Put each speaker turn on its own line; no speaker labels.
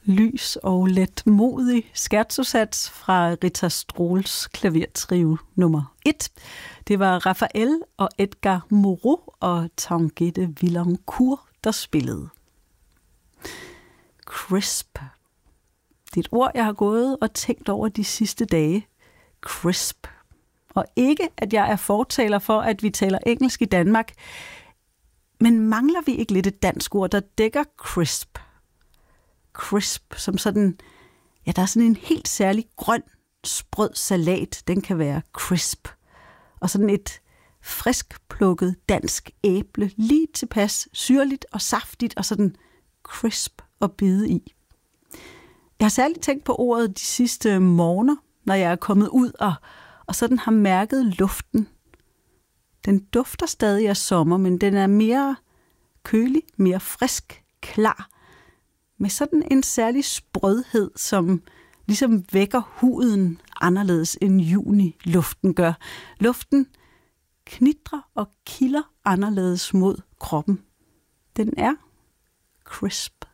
lys og letmodig scherzosats fra Rita Strolls klavertrio nummer 1. Det var Raphael og Edgar Moreau og Tanguy Villancourt, der spillede. Crisp. Det er et ord, jeg har gået og tænkt over de sidste dage. Crisp. Og ikke, at jeg er fortaler for, at vi taler engelsk i Danmark, men mangler vi ikke lidt et dansk ord, der dækker crisp? Crisp, som sådan, ja, der er sådan en helt særlig grøn, sprød salat, den kan være crisp. Og sådan et frisk plukket dansk æble, lige tilpas syrligt og saftigt og sådan crisp at bide i. Jeg har særligt tænkt på ordet de sidste morgener, når jeg er kommet ud og sådan har mærket luften. Den dufter stadig af sommer, men den er mere kølig, mere frisk, klar, med sådan en særlig sprødhed, som ligesom vækker huden anderledes end juni-luften gør. Luften knitrer og kilder anderledes mod kroppen. Den er crisp.